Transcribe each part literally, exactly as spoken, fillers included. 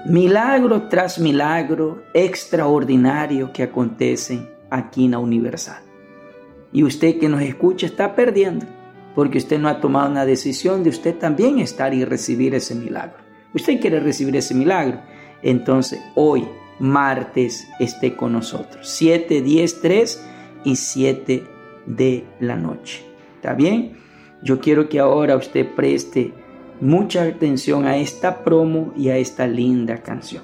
milagro tras milagro extraordinario que acontecen aquí en la Universal. Y usted que nos escucha está perdiendo, porque usted no ha tomado una decisión de usted también estar y recibir ese milagro. Usted quiere recibir ese milagro, entonces hoy, martes, esté con nosotros. siete, diez, tres y siete de la noche. ¿Está bien? Yo quiero que ahora usted preste mucha atención a esta promo y a esta linda canción.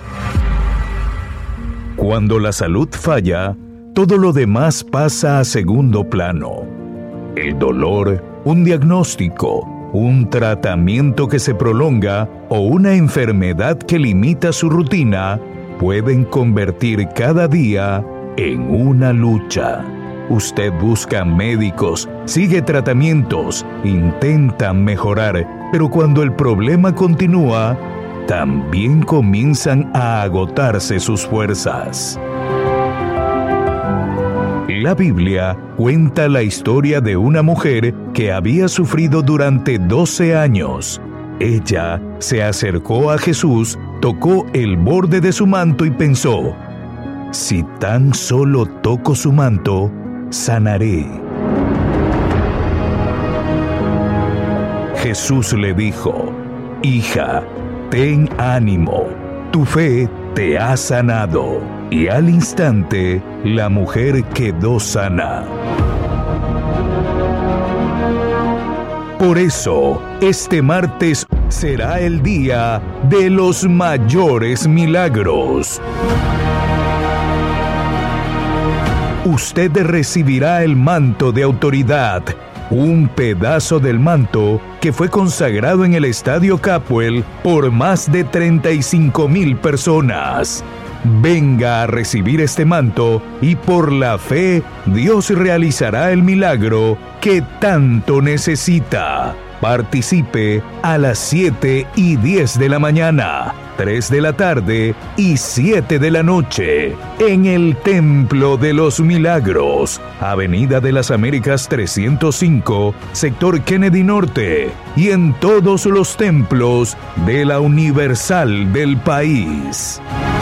Cuando la salud falla, todo lo demás pasa a segundo plano. El dolor, un diagnóstico, un tratamiento que se prolonga o una enfermedad que limita su rutina pueden convertir cada día en una lucha. Usted busca médicos, sigue tratamientos, intenta mejorar, pero cuando el problema continúa, también comienzan a agotarse sus fuerzas. La Biblia cuenta la historia de una mujer que había sufrido durante doce años. Ella se acercó a Jesús, tocó el borde de su manto y pensó: si tan solo toco su manto, sanaré. Jesús le dijo: hija, ten ánimo, tu fe te ha sanado. Y al instante, la mujer quedó sana. Por eso, este martes será el día de los mayores milagros. Usted recibirá el manto de autoridad, un pedazo del manto que fue consagrado en el Estadio Capwell por más de treinta y cinco mil personas. Venga a recibir este manto y por la fe Dios realizará el milagro que tanto necesita. Participe a las siete y diez de la mañana, tres de la tarde y siete de la noche en el Templo de los Milagros, Avenida de las Américas trescientos cinco, sector Kennedy Norte, y en todos los templos de la Universal del país.